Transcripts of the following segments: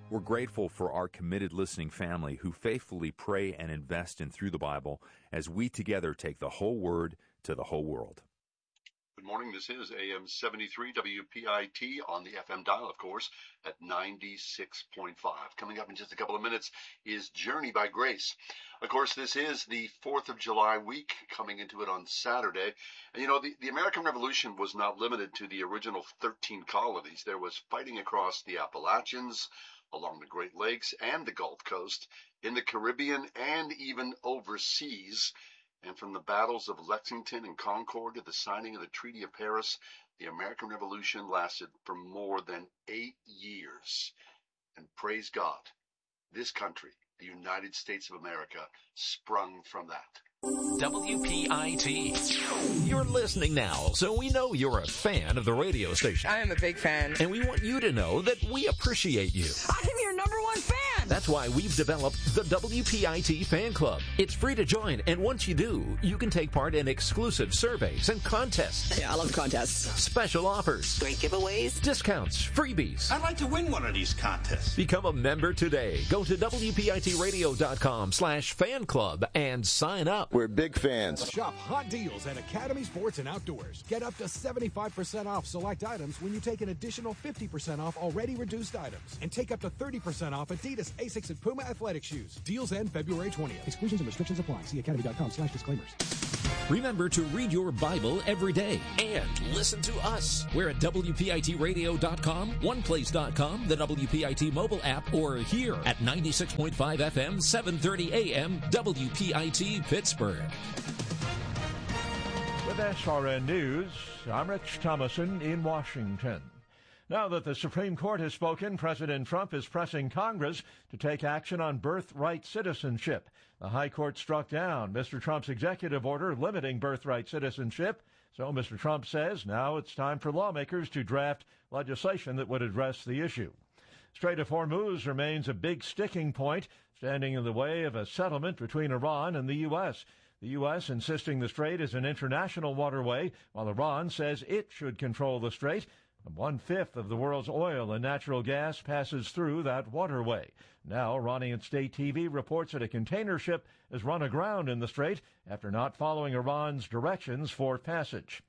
We're grateful for our committed listening family who faithfully pray and invest in Through the Bible as we together take the whole Word to the whole world. Good morning. This is AM 73 WPIT on the FM dial, of course, at 96.5. Coming up in just a couple of minutes is Journey by Grace. Of course, this is the 4th of July week, coming into it on Saturday. And, the American Revolution was not limited to the original 13 colonies. There was fighting across the Appalachians, along the Great Lakes and the Gulf Coast, in the Caribbean, and even overseas. And from the battles of Lexington and Concord to the signing of the Treaty of Paris, the American Revolution lasted for more than 8 years. And praise God, this country, the United States of America, sprung from that. WPIT. You're listening now, so we know you're a fan of the radio station. I am a big fan. And we want you to know that we appreciate you. I am your number one fan. That's why we've developed the WPIT Fan Club. It's free to join, and once you do, you can take part in exclusive surveys and contests. Yeah, I love contests. Special offers. Great giveaways. Discounts. Freebies. I'd like to win one of these contests. Become a member today. Go to WPITradio.com/fan club and sign up. We're big fans. Shop hot deals at Academy Sports and Outdoors. Get up to 75% off select items when you take an additional 50% off already reduced items. And take up to 30% off Adidas, Asics, and Puma athletic shoes. Deals end February 20th. Exclusions and restrictions apply. See academy.com/disclaimers. Remember to read your Bible every day and listen to us. We're at WPITradio.com, OnePlace.com, the WPIT mobile app, or here at 96.5 FM, 730 AM, WPIT Pittsburgh. With SRN News, I'm Rich Thomason in Washington. Now that the Supreme Court has spoken, President Trump is pressing Congress to take action on birthright citizenship. The High Court struck down Mr. Trump's executive order limiting birthright citizenship. So Mr. Trump says now it's time for lawmakers to draft legislation that would address the issue. Strait of Hormuz remains a big sticking point, standing in the way of a settlement between Iran and the U.S. The U.S. insisting the strait is an international waterway, while Iran says it should control the strait. 1/5 of the world's oil and natural gas passes through that waterway. Now, Iranian state TV reports that a container ship has run aground in the strait after not following Iran's directions for passage.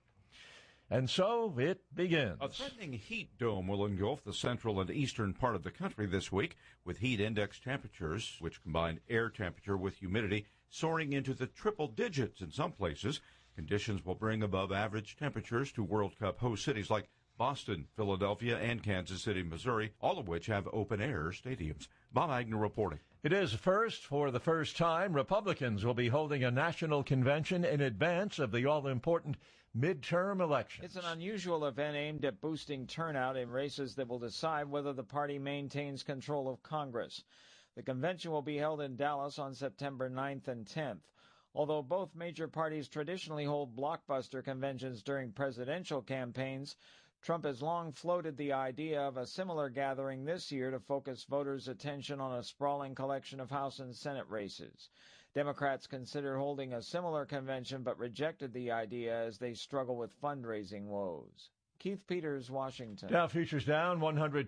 And so it begins. A threatening heat dome will engulf the central and eastern part of the country this week, with heat index temperatures, which combine air temperature with humidity, soaring into the triple digits in some places. Conditions will bring above average temperatures to World Cup host cities like Boston, Philadelphia, and Kansas City, Missouri, all of which have open-air stadiums. Bob Agnew reporting. It is first. For the first time, Republicans will be holding a national convention in advance of the all-important midterm elections. It's an unusual event aimed at boosting turnout in races that will decide whether the party maintains control of Congress. The convention will be held in Dallas on September 9th and 10th. Although both major parties traditionally hold blockbuster conventions during presidential campaigns, Trump has long floated the idea of a similar gathering this year to focus voters' attention on a sprawling collection of House and Senate races. Democrats considered holding a similar convention but rejected the idea as they struggle with fundraising woes. Keith Peters, Washington. Dow futures down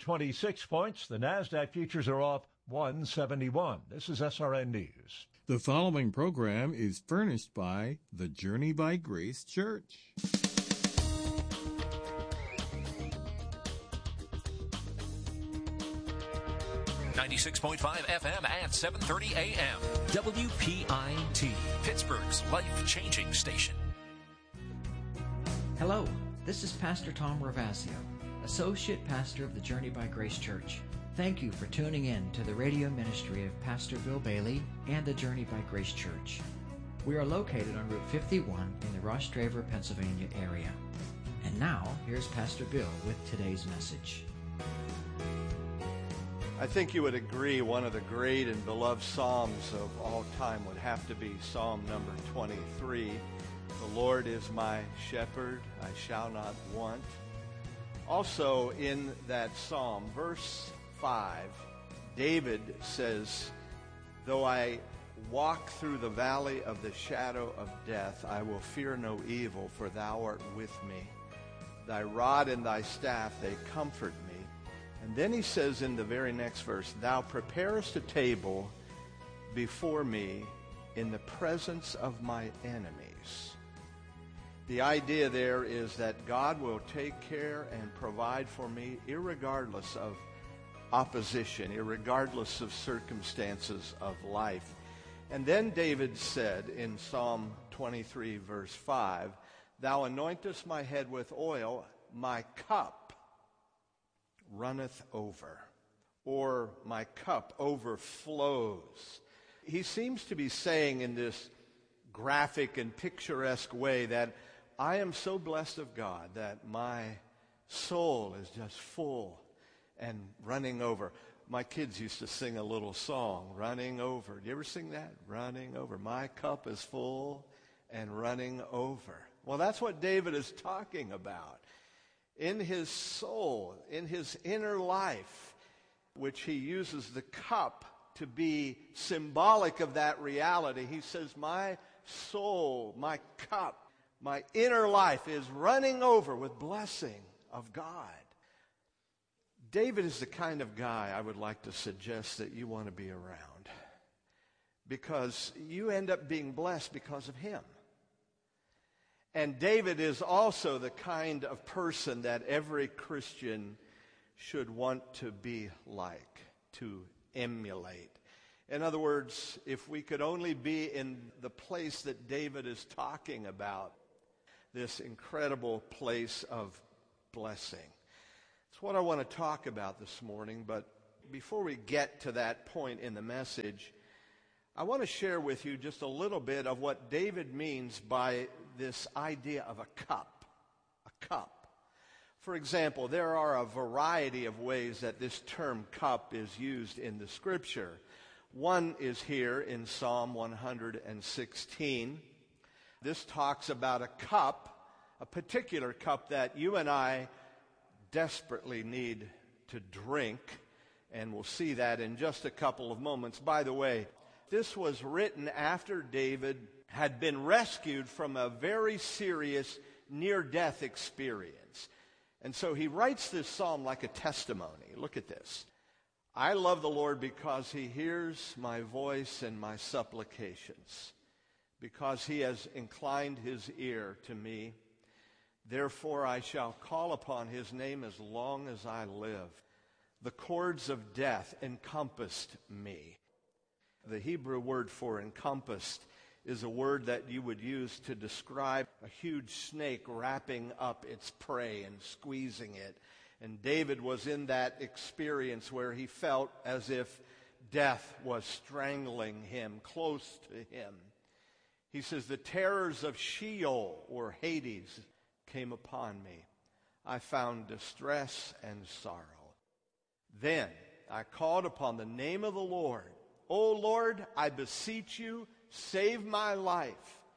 126 points. The NASDAQ futures are off 171. This is SRN News. The following program is furnished by the Journey by Grace Church. 96.5 FM and 730 AM. WPIT, Pittsburgh's life-changing station. Hello, this is Pastor Tom Ravasio, Associate Pastor of the Journey by Grace Church. Thank you for tuning in to the radio ministry of Pastor Bill Bailey and the Journey by Grace Church. We are located on Route 51 in the Ross Draver, Pennsylvania area. And now, here's Pastor Bill with today's message. I think you would agree one of the great and beloved Psalms of all time would have to be Psalm number 23. The Lord is my shepherd, I shall not want. Also in that Psalm, verse 5, David says, though I walk through the valley of the shadow of death, I will fear no evil, for thou art with me. Thy rod and thy staff, they comfort me. And then he says in the very next verse, thou preparest a table before me in the presence of my enemies. The idea there is that God will take care and provide for me irregardless of opposition, irregardless of circumstances of life. And then David said in Psalm 23, verse 5, thou anointest my head with oil, my cup runneth over, or my cup overflows. He seems to be saying in this graphic and picturesque way that I am so blessed of God that my soul is just full and running over. My kids used to sing a little song, Running Over. Do you ever sing that? Running over. My cup is full and running over. Well, that's what David is talking about. In his soul, in his inner life, which he uses the cup to be symbolic of that reality, he says, my soul, my cup, my inner life is running over with blessing of God. David is the kind of guy I would like to suggest that you want to be around, because you end up being blessed because of him. And David is also the kind of person that every Christian should want to be like, to emulate. In other words, if we could only be in the place that David is talking about, this incredible place of blessing. It's what I want to talk about this morning, but before we get to that point in the message, I want to share with you just a little bit of what David means by this idea of a cup. A cup. For example, there are a variety of ways that this term cup is used in the Scripture. One is here in Psalm 116. This talks about a cup, a particular cup that you and I desperately need to drink, and we'll see that in just a couple of moments. By the way, this was written after David had been rescued from a very serious near-death experience. And so he writes this psalm like a testimony. Look at this. I love the Lord because he hears my voice and my supplications, because he has inclined his ear to me. Therefore I shall call upon his name as long as I live. The cords of death encompassed me. The Hebrew word for encompassed is a word that you would use to describe a huge snake wrapping up its prey and squeezing it. And David was in that experience where he felt as if death was strangling him, close to him. He says, the terrors of Sheol, or Hades, came upon me. I found distress and sorrow. Then I called upon the name of the Lord. O Lord, I beseech you, save my life.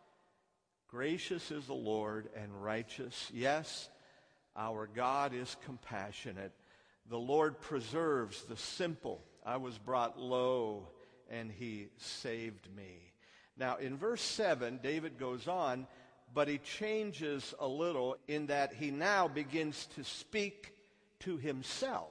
Gracious is the Lord and righteous. Yes, our God is compassionate. The Lord preserves the simple. I was brought low, and he saved me. Now, in verse 7, David goes on, but he changes a little in that he now begins to speak to himself.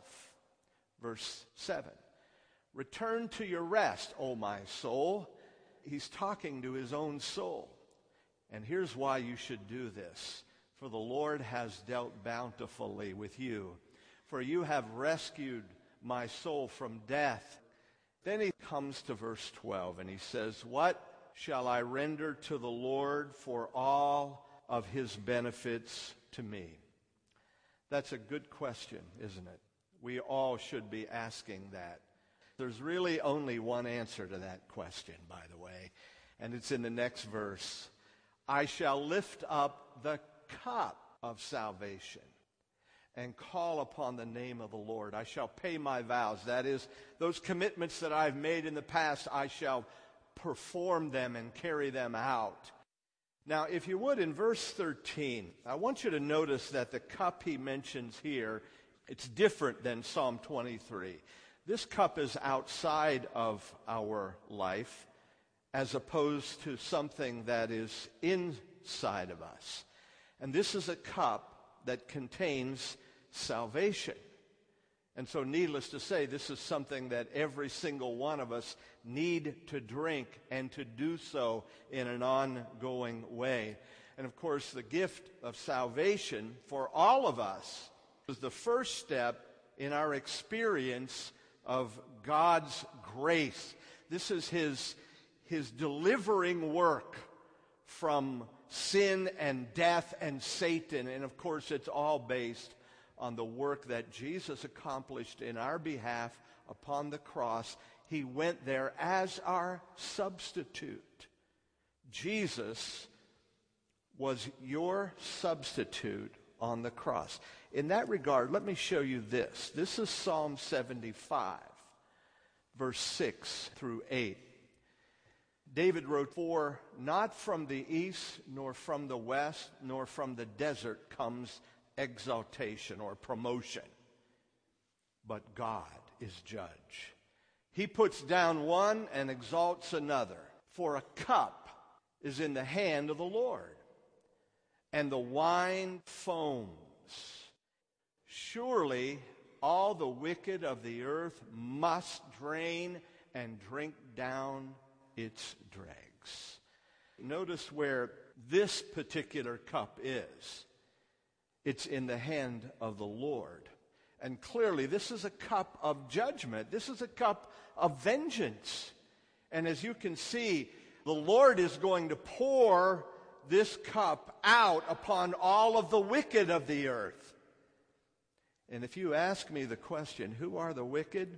Verse 7. Return to your rest, O my soul. He's talking to his own soul. And here's why you should do this. For the Lord has dealt bountifully with you. For you have rescued my soul from death. Then he comes to verse 12 and he says, what shall I render to the Lord for all of his benefits to me? That's a good question, isn't it? We all should be asking that. There's really only one answer to that question, by the way, and it's in the next verse. I shall lift up the cup of salvation and call upon the name of the Lord. I shall pay my vows. That is, those commitments that I've made in the past, I shall perform them and carry them out. Now, if you would, in verse 13, I want you to notice that the cup he mentions here, it's different than Psalm 23. This cup is outside of our life as opposed to something that is inside of us. And this is a cup that contains salvation. And so needless to say, this is something that every single one of us need to drink and to do so in an ongoing way. And of course, the gift of salvation for all of us is the first step in our experience of God's grace. This is his delivering work from sin and death and Satan. And of course, it's all based on the work that Jesus accomplished in our behalf upon the cross. He went there as our substitute. Jesus was your substitute on the cross. In that regard, let me show you this. This is Psalm 75, verse 6 through 8. David wrote, "For not from the east, nor from the west, nor from the desert comes exaltation or promotion, but God is judge. He puts down one and exalts another. For a cup is in the hand of the Lord, and the wine foams. Surely all the wicked of the earth must drain and drink down its dregs." Notice where this particular cup is. It's in the hand of the Lord. And clearly, this is a cup of judgment. This is a cup of vengeance. And as you can see, the Lord is going to pour this cup out upon all of the wicked of the earth. And if you ask me the question, who are the wicked?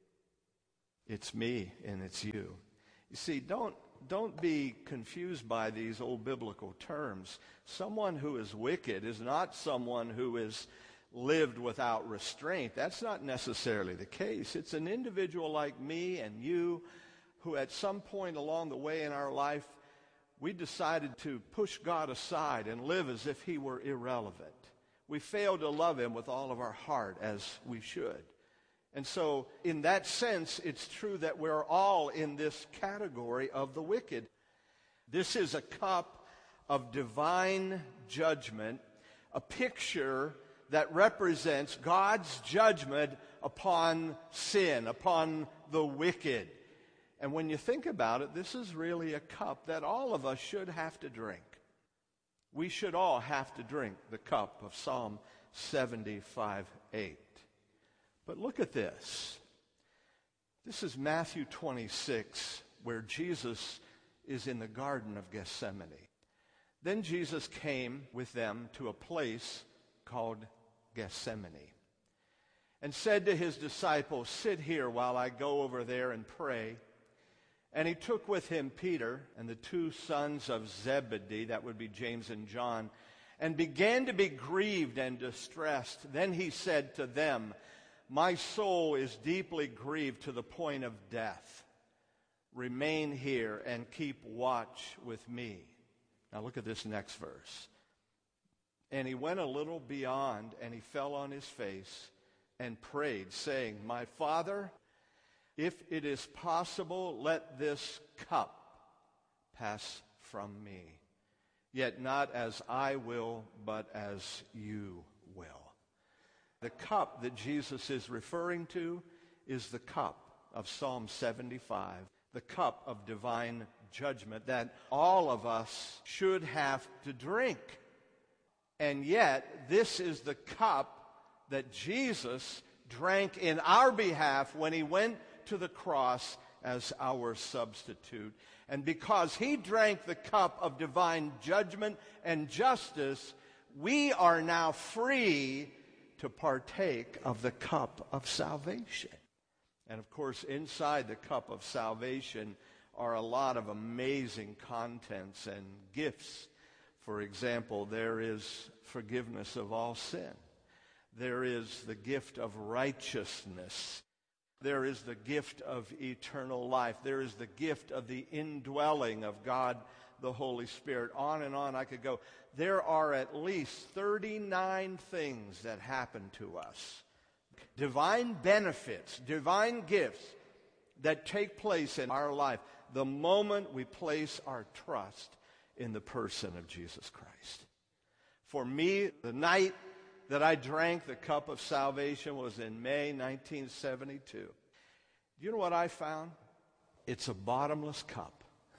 It's me and it's you. You see, don't be confused by these old biblical terms. Someone who is wicked is not someone who is lived without restraint. That's not necessarily the case. It's an individual like me and you who at some point along the way in our life, we decided to push God aside and live as if he were irrelevant. We failed to love him with all of our heart as we should. And so, in that sense, it's true that we're all in this category of the wicked. This is a cup of divine judgment, a picture that represents God's judgment upon sin, upon the wicked. And when you think about it, this is really a cup that all of us should have to drink. We should all have to drink the cup of Psalm 75:8. But look at this. This is Matthew 26, where Jesus is in the Garden of Gethsemane. Then Jesus came with them to a place called Gethsemane and said to his disciples, "Sit here while I go over there and pray." And he took with him Peter and the two sons of Zebedee, that would be James and John, and began to be grieved and distressed. Then he said to them, "My soul is deeply grieved to the point of death. Remain here and keep watch with me." Now look at this next verse. And he went a little beyond, and he fell on his face and prayed, saying, "My Father, if it is possible, let this cup pass from me. Yet not as I will, but as you will." The cup that Jesus is referring to is the cup of Psalm 75, the cup of divine judgment that all of us should have to drink. And yet, this is the cup that Jesus drank in our behalf when he went to the cross as our substitute. And because he drank the cup of divine judgment and justice, we are now free to partake of the cup of salvation. And of course, inside the cup of salvation are a lot of amazing contents and gifts. For example, there is forgiveness of all sin. There is the gift of righteousness. There is the gift of eternal life. There is the gift of the indwelling of God, the Holy Spirit. On and on I could go. There are at least 39 things that happen to us. Divine benefits, divine gifts that take place in our life the moment we place our trust in the person of Jesus Christ. For me, the night that I drank the cup of salvation was in May 1972. Do you know what I found? It's a bottomless cup.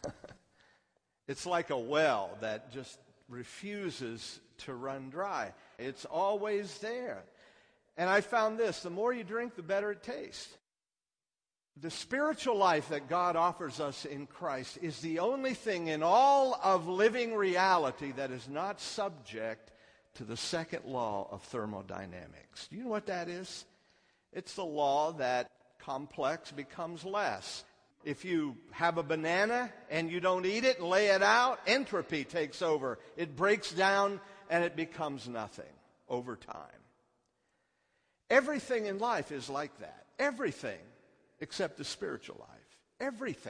It's like a well that just refuses to run dry. It's always there. And I found this: the more you drink, the better it tastes. The spiritual life that God offers us in Christ is the only thing in all of living reality that is not subject to the second law of thermodynamics. Do you know what that is? It's the law that complex becomes less. If you have a banana and you don't eat it and lay it out, entropy takes over. It breaks down and it becomes nothing over time. Everything in life is like that. Everything except the spiritual life. Everything.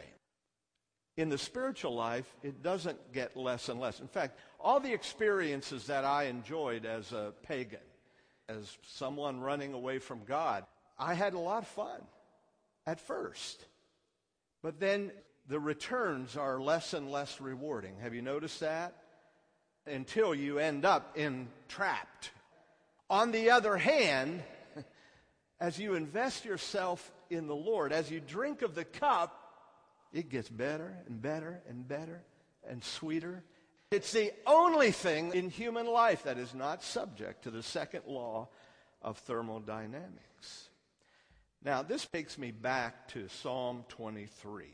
In the spiritual life, it doesn't get less and less. In fact, all the experiences that I enjoyed as a pagan, as someone running away from God, I had a lot of fun at first. But then the returns are less and less rewarding. Have you noticed that? Until you end up entrapped. On the other hand, as you invest yourself in the Lord, as you drink of the cup, it gets better and better and better and sweeter. It's the only thing in human life that is not subject to the second law of thermodynamics. Now, this takes me back to Psalm 23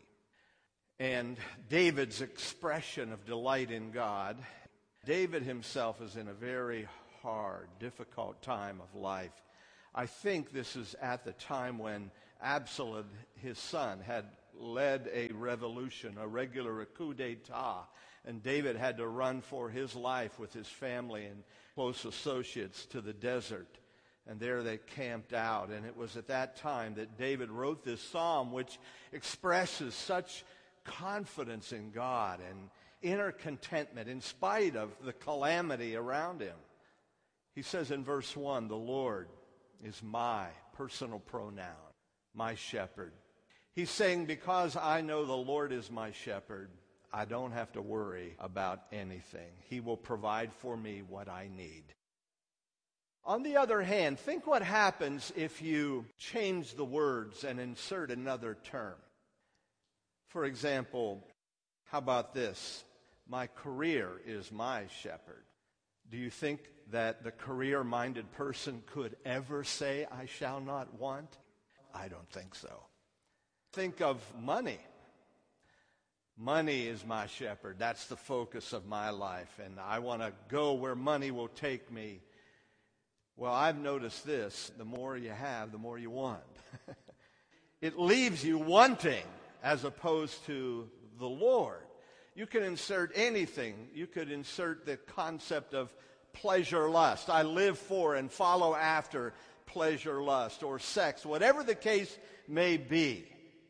and David's expression of delight in God. David himself is in a very hard, difficult time of life. I think this is at the time when Absalom, his son, had led a revolution, a regular coup d'etat, and David had to run for his life with his family and close associates to the desert. And there they camped out. And it was at that time that David wrote this psalm, which expresses such confidence in God and inner contentment in spite of the calamity around him. He says in verse 1, "The Lord is my personal pronoun, my shepherd." He's saying, because I know the Lord is my shepherd, I don't have to worry about anything. He will provide for me what I need. On the other hand, think what happens if you change the words and insert another term. For example, how about this? My career is my shepherd. Do you think that the career-minded person could ever say, I shall not want? I don't think so. Think of money. Money is my shepherd. That's the focus of my life, and I want to go where money will take me. Well, I've noticed this. The more you have, the more you want. It leaves you wanting as opposed to the Lord. You can insert anything. You could insert the concept of pleasure lust. I live for and follow after pleasure lust or sex, whatever the case may be.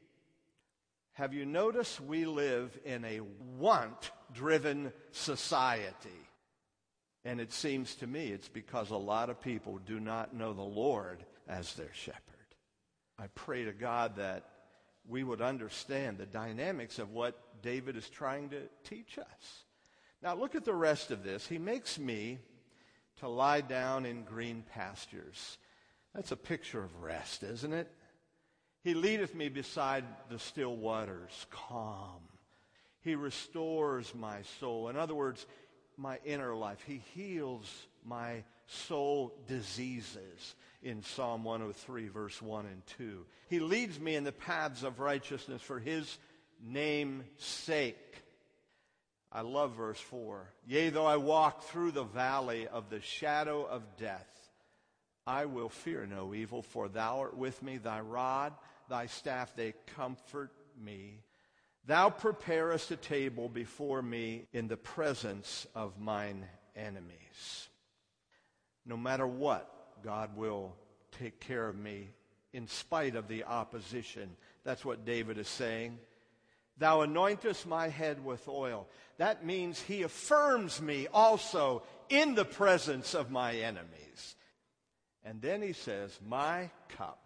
Have you noticed we live in a want-driven society? And it seems to me it's because a lot of people do not know the Lord as their shepherd. I pray to God that we would understand the dynamics of what David is trying to teach us. Now look at the rest of this. He makes me to lie down in green pastures. That's a picture of rest, isn't it? He leadeth me beside the still waters, calm. He restores my soul. In other words, my inner life. He heals my soul diseases in Psalm 103, verse 1 and 2. He leads me in the paths of righteousness for his name's sake. I love verse 4. Yea, though I walk through the valley of the shadow of death, I will fear no evil, for thou art with me, thy rod, thy staff, they comfort me. Thou preparest a table before me in the presence of mine enemies. No matter what, God will take care of me in spite of the opposition. That's what David is saying. Thou anointest my head with oil. That means he affirms me also in the presence of my enemies. And then he says, my cup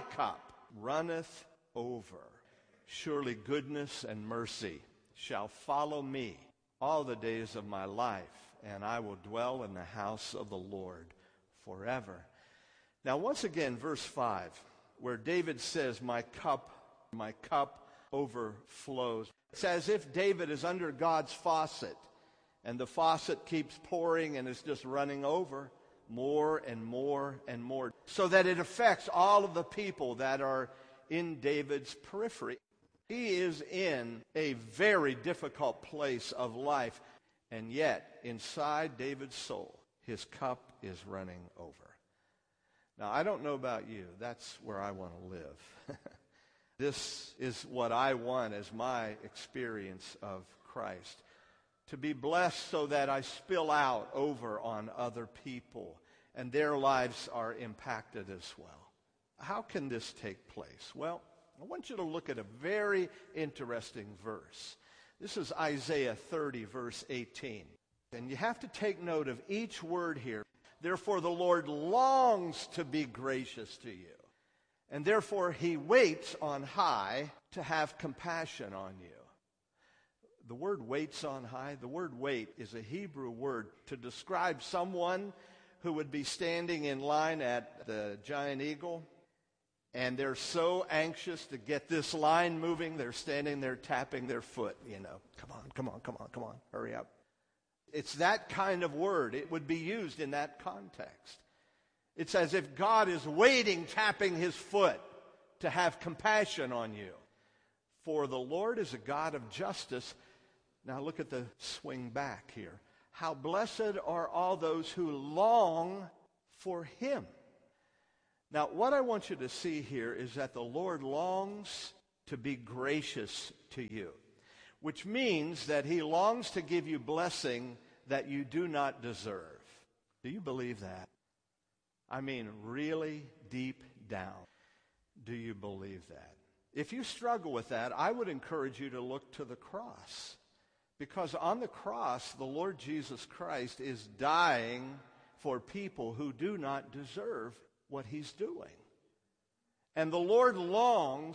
runneth over. Surely goodness and mercy shall follow me all the days of my life, and I will dwell in the house of the Lord forever. Now, once again, verse 5, where David says, my cup overflows. It's as if David is under God's faucet, and the faucet keeps pouring and is just running over more and more and more, so that it affects all of the people that are in David's periphery. He is in a very difficult place of life, and yet inside David's soul, his cup is running over. Now, I don't know about you. That's where I want to live. This is what I want as my experience of Christ. To be blessed so that I spill out over on other people and their lives are impacted as well. How can this take place? Well, I want you to look at a very interesting verse. This is Isaiah 30, verse 18. And you have to take note of each word here. Therefore, the Lord longs to be gracious to you, and therefore he waits on high to have compassion on you. The word waits on high, the word wait is a Hebrew word to describe someone who would be standing in line at the Giant Eagle, and they're so anxious to get this line moving, they're standing there tapping their foot, come on, hurry up. It's that kind of word. It would be used in that context. It's as if God is waiting, tapping his foot to have compassion on you. For the Lord is a God of justice. Now look at the swing back here. How blessed are all those who long for him. Now what I want you to see here is that the Lord longs to be gracious to you, which means that he longs to give you blessing that you do not deserve. Do you believe that? I mean, really deep down, do you believe that? If you struggle with that, I would encourage you to look to the cross. Because on the cross, the Lord Jesus Christ is dying for people who do not deserve what he's doing. And the Lord longs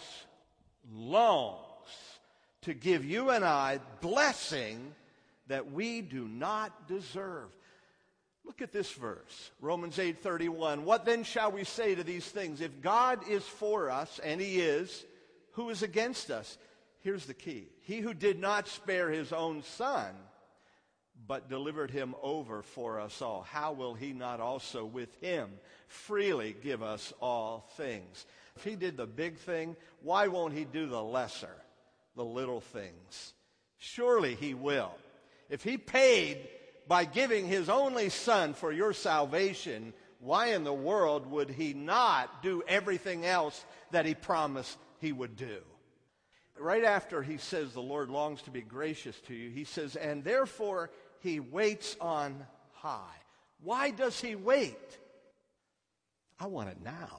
to give you and I blessing that we do not deserve. Look at this verse, Romans 8:31. What then shall we say to these things? If God is for us, and he is, who is against us? Here's the key. He who did not spare his own son, but delivered him over for us all, how will he not also with him freely give us all things? If he did the big thing, why won't he do the lesser, the little things? Surely he will. If he paid by giving his only son for your salvation, why in the world would he not do everything else that he promised he would do? Right after he says the Lord longs to be gracious to you, he says, and therefore he waits on high. Why does he wait? I want it now.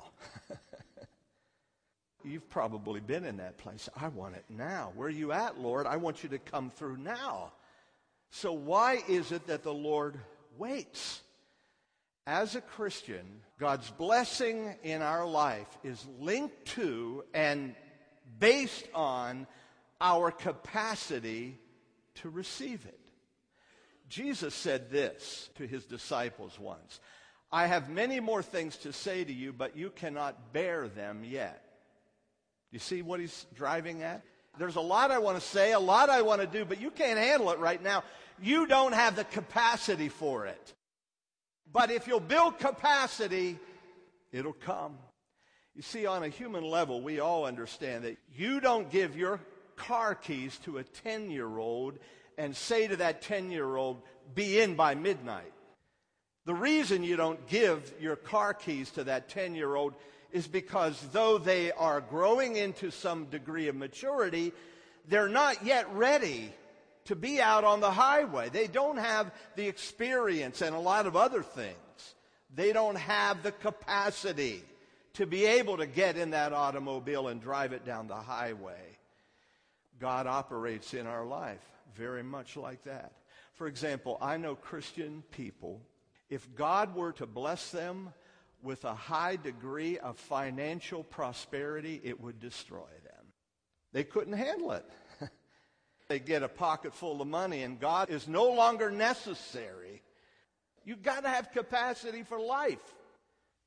You've probably been in that place. I want it now. Where are you at, Lord? I want you to come through now. So why is it that the Lord waits? As a Christian, God's blessing in our life is linked to and based on our capacity to receive it. Jesus said this to his disciples once, I have many more things to say to you, but you cannot bear them yet. You see what he's driving at? There's a lot I want to say, a lot I want to do, but you can't handle it right now. You don't have the capacity for it. But if you'll build capacity, it'll come. You see, on a human level, we all understand that you don't give your car keys to a 10-year-old and say to that 10-year-old, be in by midnight. The reason you don't give your car keys to that 10-year-old is because though they are growing into some degree of maturity, they're not yet ready to be out on the highway. They don't have the experience and a lot of other things. They don't have the capacity to be able to get in that automobile and drive it down the highway. God operates in our life very much like that. For example, I know Christian people, if God were to bless them with a high degree of financial prosperity, it would destroy them. They couldn't handle it. They get a pocket full of money and God is no longer necessary. You've got to have capacity for life.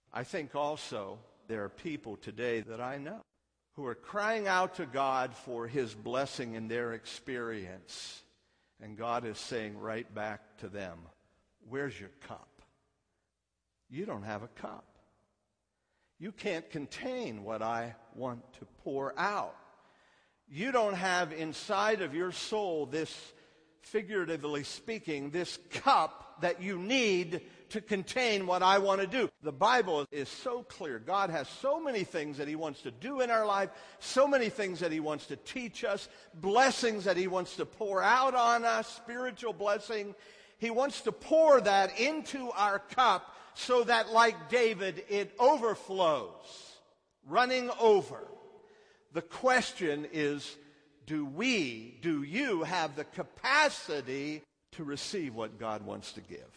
I think also there are people today that I know who are crying out to God for His blessing in their experience. And God is saying right back to them, where's your cup? You don't have a cup. You can't contain what I want to pour out. You don't have inside of your soul this, figuratively speaking, this cup that you need to contain what I want to do. The Bible is so clear. God has so many things that He wants to do in our life, so many things that He wants to teach us, blessings that He wants to pour out on us, spiritual blessing. He wants to pour that into our cup so that, like David, it overflows, running over. The question is, do you have the capacity to receive what God wants to give?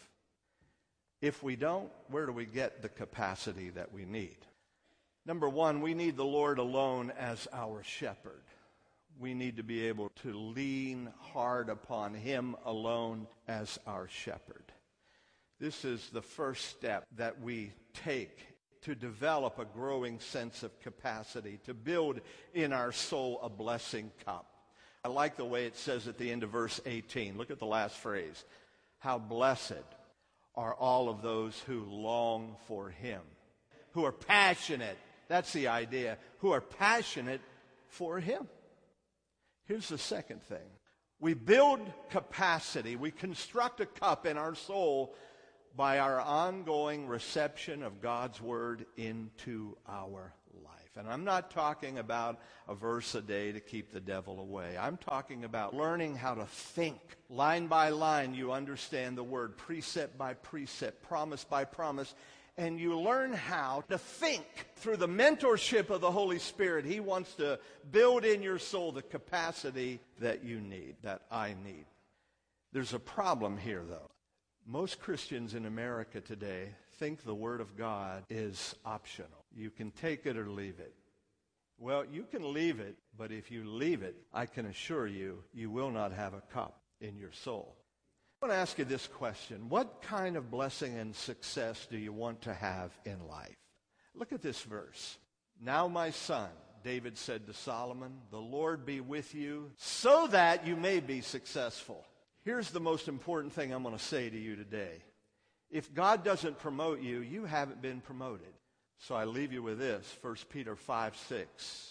If we don't, where do we get the capacity that we need? Number one, we need the Lord alone as our shepherd. We need to be able to lean hard upon Him alone as our shepherd. This is the first step that we take to develop a growing sense of capacity, to build in our soul a blessing cup. I like the way it says at the end of verse 18. Look at the last phrase. How blessed are all of those who long for Him, who are passionate. That's the idea. Who are passionate for Him. Here's the second thing. We build capacity. We construct a cup in our soul by our ongoing reception of God's Word into our life. And I'm not talking about a verse a day to keep the devil away. I'm talking about learning how to think. Line by line, you understand the Word, precept by precept, promise by promise, and you learn how to think through the mentorship of the Holy Spirit. He wants to build in your soul the capacity that you need, that I need. There's a problem here, though. Most Christians in America today think the Word of God is optional. You can take it or leave it. Well, you can leave it, but if you leave it, I can assure you, you will not have a cup in your soul. I want to ask you this question. What kind of blessing and success do you want to have in life? Look at this verse. Now, my son, David said to Solomon, the Lord be with you so that you may be successful. Here's the most important thing I'm going to say to you today. If God doesn't promote you, you haven't been promoted. So I leave you with this, 1 Peter 5:6.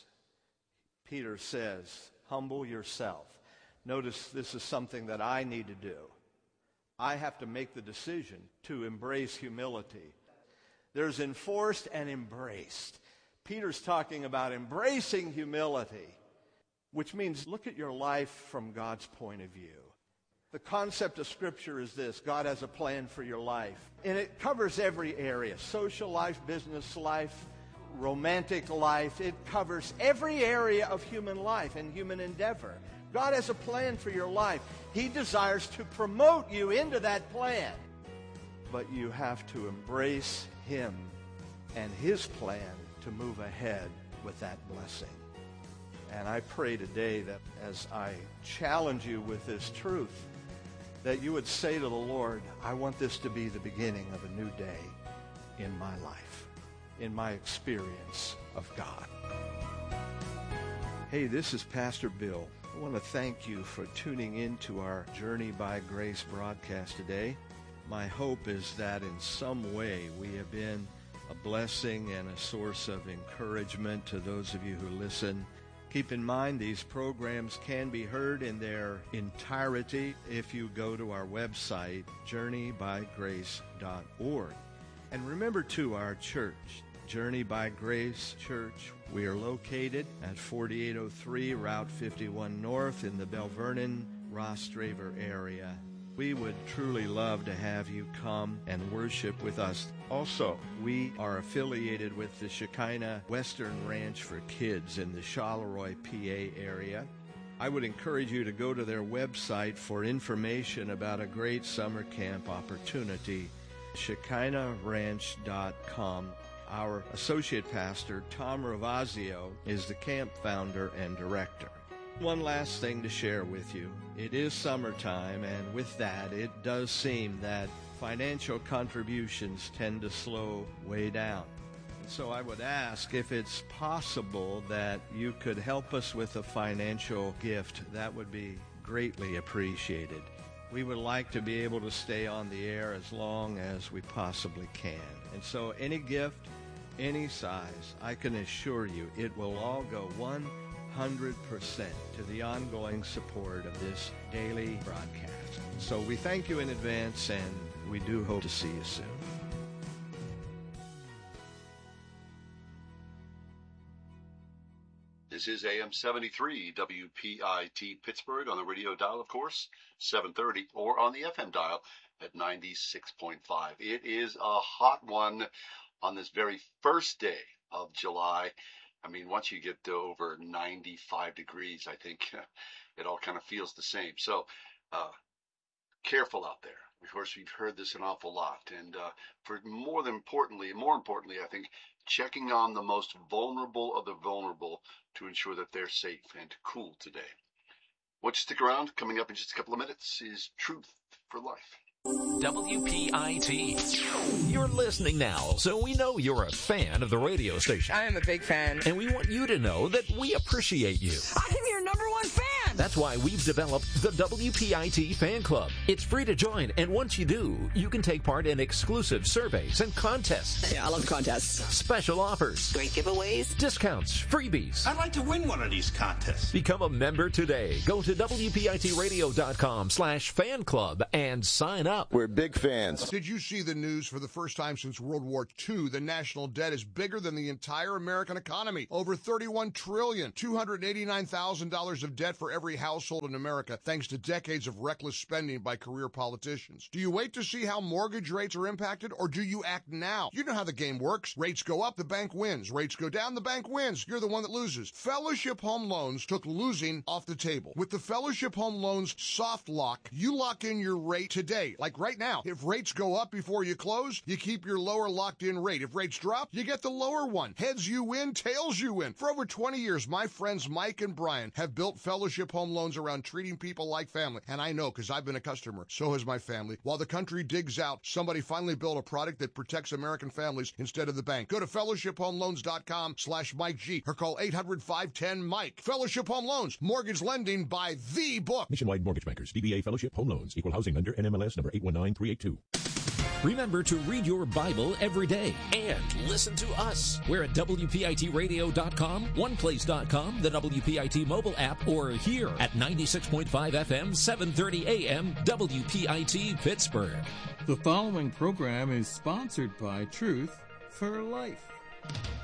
Peter says, humble yourself. Notice this is something that I need to do. I have to make the decision to embrace humility. There's enforced and embraced. Peter's talking about embracing humility, which means look at your life from God's point of view. The concept of Scripture is this. God has a plan for your life. And it covers every area. Social life, business life, romantic life. It covers every area of human life and human endeavor. God has a plan for your life. He desires to promote you into that plan. But you have to embrace Him and His plan to move ahead with that blessing. And I pray today that as I challenge you with this truth, that you would say to the Lord, I want this to be the beginning of a new day in my life, in my experience of God. Hey, this is Pastor Bill. I want to thank you for tuning in to our Journey by Grace broadcast today. My hope is that in some way we have been a blessing and a source of encouragement to those of you who listen. Keep in mind, these programs can be heard in their entirety if you go to our website, journeybygrace.org. And remember, too, our church, Journey by Grace Church. We are located at 4803 Route 51 North in the Bell Vernon, Rostraver area. We would truly love to have you come and worship with us. Also, we are affiliated with the Shekinah Western Ranch for Kids in the Charleroi, PA area. I would encourage you to go to their website for information about a great summer camp opportunity, ShekinahRanch.com. Our associate pastor, Tom Ravazio, is the camp founder and director. One last thing to share with you. It is summertime, and with that, it does seem that financial contributions tend to slow way down. So I would ask if it's possible that you could help us with a financial gift. That would be greatly appreciated. We would like to be able to stay on the air as long as we possibly can. And so any gift, any size, I can assure you it will all go 100% to the ongoing support of this daily broadcast. So we thank you in advance, and we do hope to see you soon. This is AM 73 WPIT Pittsburgh on the radio dial, of course, 730, or on the FM dial at 96.5. It is a hot one on this very first day of July. I mean, once you get to over 95 degrees, I think it all kind of feels the same. So careful out there. Of course, we've heard this an awful lot. And more importantly, I think checking on the most vulnerable of the vulnerable to ensure that they're safe and cool today. Won't you stick around? Coming up in just a couple of minutes is Truth for Life. WPIT. You're listening now, so we know you're a fan of the radio station. I am a big fan. And we want you to know that we appreciate you. I'm your number one fan. That's why we've developed the WPIT Fan Club. It's free to join, and once you do, you can take part in exclusive surveys and contests. Yeah, I love contests. Special offers. Great giveaways. Discounts. Freebies. I'd like to win one of these contests. Become a member today. Go to WPITradio.com/fan club and sign up. We're big fans. Did you see the news? For the first time since World War II, the national debt is bigger than the entire American economy. Over $31 trillion, $289,000 of debt for every household in America, thanks to decades of reckless spending by career politicians. Do you wait to see how mortgage rates are impacted, or do you act now? You know how the game works. Rates go up, the bank wins. Rates go down, the bank wins. You're the one that loses. Fellowship Home Loans took losing off the table. With the Fellowship Home Loans soft lock, you lock in your rate today. Like right now, if rates go up before you close, you keep your lower locked-in rate. If rates drop, you get the lower one. Heads you win, tails you win. For over 20 years, my friends Mike and Brian have built Fellowship Home Loans around treating people like family. And I know, because I've been a customer. So has my family. While the country digs out, somebody finally built a product that protects American families instead of the bank. Go to fellowshiphomeloans.com/Mike G or call 800-510-MIKE. Fellowship Home Loans. Mortgage lending by the book. Nationwide Mortgage Bankers. DBA Fellowship Home Loans. Equal housing lender. NMLS number 819382. Remember to read your Bible every day and listen to us. We're at WPITradio.com, OnePlace.com, the WPIT mobile app, or here at 96.5 FM, 730 AM, WPIT Pittsburgh. The following program is sponsored by Truth for Life.